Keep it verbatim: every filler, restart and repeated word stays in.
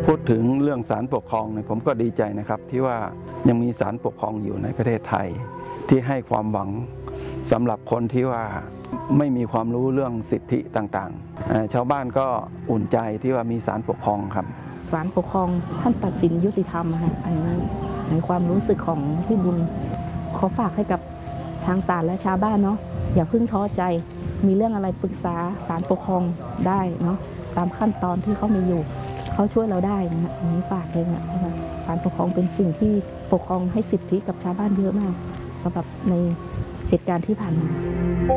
พูดถึงเรื่องศาลปกครองเนี่ยผมก็ดีใจนะครับที่ว่ายังมีศาลปกครองอยู่ในประเทศไทยที่ให้ความหวังสำหรับคนที่ว่าไม่มีความรู้เรื่องสิทธิต่างๆชาวบ้านก็อุ่นใจที่ว่ามีศาลปกครองครับศาลปกครองท่านตัดสินยุติธรรมค่ะอันนี้ในความรู้สึกของพี่บุญขอฝากให้กับทางศาลและชาวบ้านเนาะอย่าเพิ่งท้อใจมีเรื่องอะไรปรึกษาศาลปกครองได้เนาะตามขั้นตอนที่เขามีอยู่เขาช่วยเราได้นะฮะอันนี้ฝากเลยนะศาลปกครองเป็นสิ่งที่ปกครองให้สิทธิกับชาวบ้านเยอะมากสำหรับในเหตุการณ์ที่ผ่านมา